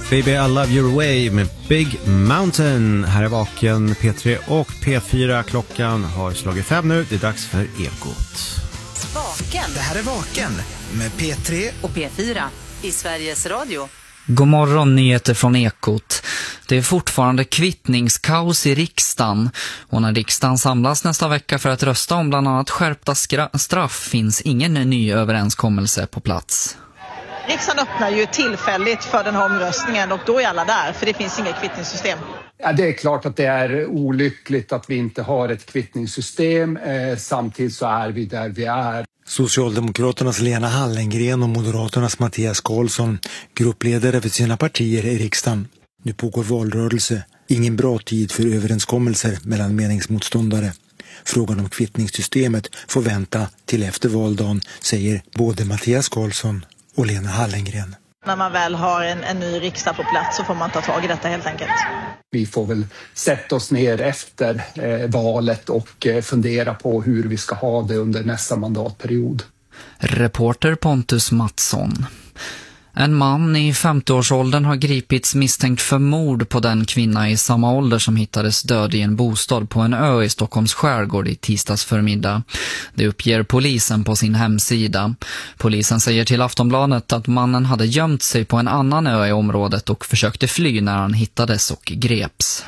Baby I Love Your Way med Big Mountain. Här är Vaken, P3 och P4. Klockan har slagit 5 nu. Det är dags för Ekot. Vaken. Det här är Vaken med P3 och P4 i Sveriges Radio. God morgon, nyheter från Ekot. Det är fortfarande kvittningskaos i riksdagen. Och när riksdagen samlas nästa vecka för att rösta om bland annat skärpta straff finns ingen ny överenskommelse på plats. Riksdagen öppnar ju tillfälligt för den här omröstningen och då är alla där, för det finns inget kvittningssystem. Ja, det är klart att det är olyckligt att vi inte har ett kvittningssystem. Samtidigt så är vi där vi är. Socialdemokraternas Lena Hallengren och Moderaternas Mattias Karlsson, gruppledare för sina partier i riksdagen. Nu pågår valrörelse. Ingen bra tid för överenskommelser mellan meningsmotståndare. Frågan om kvittningssystemet får vänta till efter valdagen, säger både Mattias Karlsson och Lena Hallengren. När man väl har en ny riksdag på plats så får man ta tag i detta helt enkelt. Vi får väl sätta oss ner efter valet och fundera på hur vi ska ha det under nästa mandatperiod. Reporter Pontus Mattsson. En man i 50-årsåldern har gripits misstänkt för mord på den kvinna i samma ålder som hittades död i en bostad på en ö i Stockholms skärgård i tisdags förmiddag. Det uppger polisen på sin hemsida. Polisen säger till Aftonbladet att mannen hade gömt sig på en annan ö i området och försökte fly när han hittades och greps.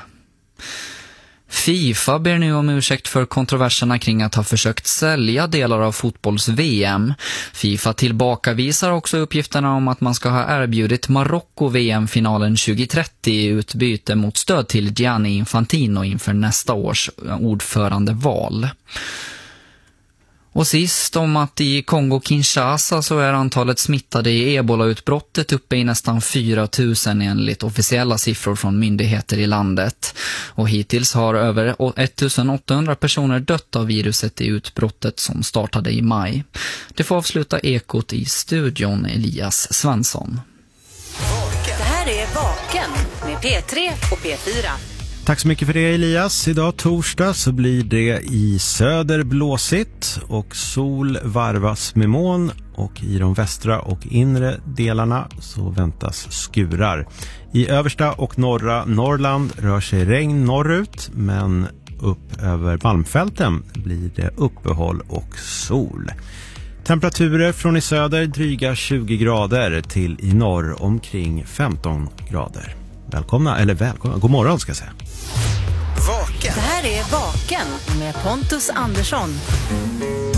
FIFA ber nu om ursäkt för kontroverserna kring att ha försökt sälja delar av fotbolls-VM. FIFA tillbakavisar också uppgifterna om att man ska ha erbjudit Marocko VM-finalen 2030 i utbyte mot stöd till Gianni Infantino inför nästa års ordförandeval. Och sist om att i Kongo-Kinshasa så är antalet smittade i Ebola-utbrottet uppe i nästan 4 000 enligt officiella siffror från myndigheter i landet. Och hittills har över 1800 personer dött av viruset i utbrottet som startade i maj. Det får avsluta Ekot i studion Elias Svensson. Det här är Vaken med P3 och P4. Tack så mycket för det, Elias. Idag torsdag så blir det i söder blåsigt och sol varvas med moln, och i de västra och inre delarna så väntas skurar. I översta och norra Norrland rör sig regn norrut, men upp över Malmfälten blir det uppehåll och sol. Temperaturer från i söder dryga 20 grader till i norr omkring 15 grader. Välkomna, god morgon ska jag säga. Vaken. Det här är Vaken med Pontus Andersson.